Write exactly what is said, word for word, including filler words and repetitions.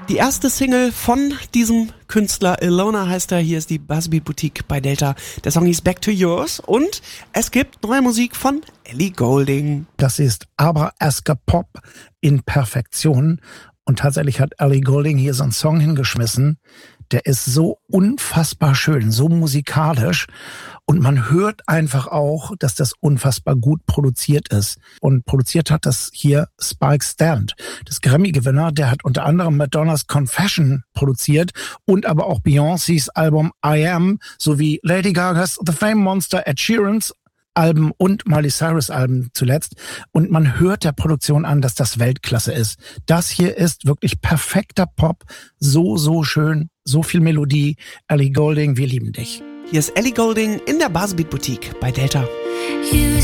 Die erste Single von diesem Künstler, Ilona heißt er, hier ist die Buzzbeat Boutique bei Delta. Der Song hieß Back to Yours und es gibt neue Musik von Ellie Goulding. Das ist Abraesker Pop in Perfektion und tatsächlich hat Ellie Goulding hier so einen Song hingeschmissen, der ist so unfassbar schön, so musikalisch und man hört einfach auch, dass das unfassbar gut produziert ist. Und produziert hat das hier Spike Stant, das Grammy-Gewinner, der hat unter anderem Madonnas Confession produziert und aber auch Beyoncés Album I Am sowie Lady Gagas The Fame Monster, Ed Sheeran's Alben und Miley Cyrus Alben zuletzt. Und man hört der Produktion an, dass das Weltklasse ist. Das hier ist wirklich perfekter Pop. So, so schön. So viel Melodie. Ellie Goulding, wir lieben dich. Hier ist Ellie Goulding in der Buzzbeat Boutique bei Delta.